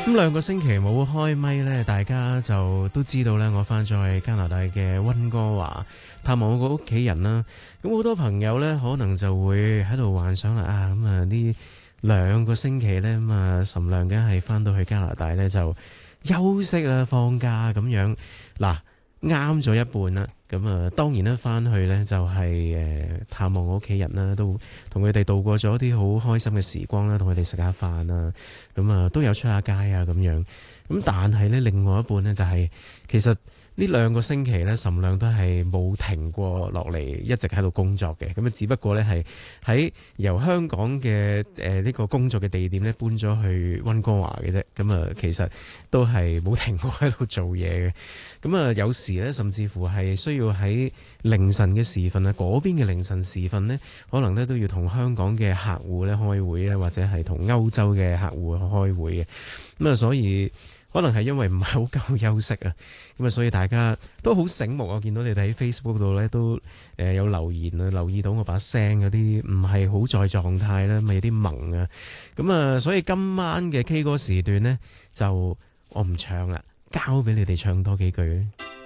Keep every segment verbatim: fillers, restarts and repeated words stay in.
咁兩個星期冇開咪咧，大家就都知道咧，我翻咗去加拿大嘅溫哥華探望我個屋企人啦。咁好多朋友咧，可能就會喺度幻想啦，啊咁啊呢兩個星期咧，咁啊岑亮梗係翻到去加拿大咧就休息啦，放假咁樣。嗱，啱咗一半啦。咁啊，當然啦，翻去咧就係誒探望我屋企人啦，都同佢哋度過咗啲好開心嘅時光啦，同佢哋食下飯啦，咁啊都有出下街啊咁樣。咁但係咧，另外一半咧就係、是、其實呢兩個星期咧，岑亮都係冇停過落嚟，一直喺度工作嘅。咁啊，只不過咧係喺由香港嘅誒呢個工作嘅地點咧搬咗去溫哥華嘅啫。咁啊，其實都係冇停過喺度做嘢嘅。咁啊，有時咧甚至乎係需要喺凌晨嘅時分啊，嗰邊嘅凌晨時分咧，可能咧都要同香港嘅客戶咧開會咧，或者係同歐洲嘅客戶開會嘅。咁啊，所以可能係因為唔係好夠休息啊，咁啊，所以大家都好醒目。我見到你哋喺 Facebook 度咧都誒有留言啊，留意到我把聲有啲唔係好在狀態啦，咪有啲蒙啊。咁啊，所以今晚嘅 K 歌時段咧，就我唔唱啦，交俾你哋唱多幾句。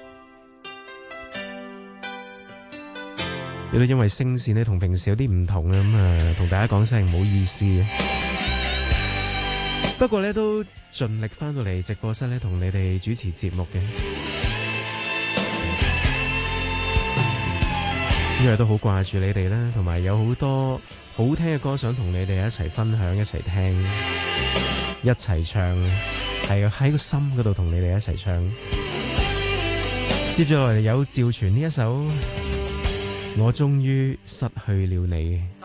亦都因為聲線咧同平時有啲唔同啊，咁啊同大家講聲唔好意思啊。不過咧都盡力翻到嚟直播室咧，同你哋主持節目嘅，因為都好掛住你哋啦，同埋有好多好聽嘅歌想同你哋一齊分享、一齊聽、一齊唱，係喺個心嗰度同你哋一齊唱。接住落嚟有趙傳呢一首《我終於失去了你》。